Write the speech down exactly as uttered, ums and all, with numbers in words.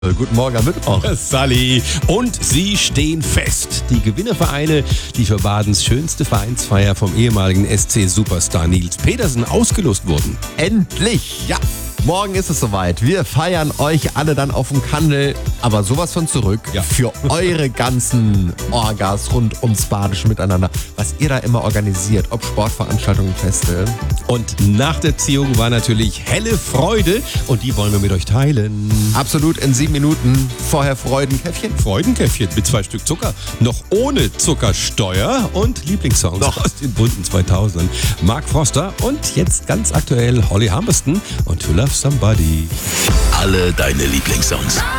Guten Morgen am Mittwoch. Sally. Und sie stehen fest. Die Gewinnervereine, die für Badens schönste Vereinsfeier vom ehemaligen S C-Superstar Nils Petersen ausgelost wurden. Endlich! Ja! Morgen ist es soweit. Wir feiern euch alle dann auf dem Kandel, aber sowas von zurück Ja. für eure ganzen Orgas rund ums Badische Miteinander. Was ihr da immer organisiert, ob Sportveranstaltungen, Feste. Und nach der Ziehung war natürlich helle Freude und die wollen wir mit euch teilen. Absolut in sieben Minuten. Vorher Freudenkäffchen. Freudenkäffchen mit zwei Stück Zucker, noch ohne Zuckersteuer und Lieblingssongs Noch. aus den bunten zweitausendern. Mark Foster und jetzt ganz aktuell Holly Humberstone und To Love Somebody. Alle deine Lieblingssongs.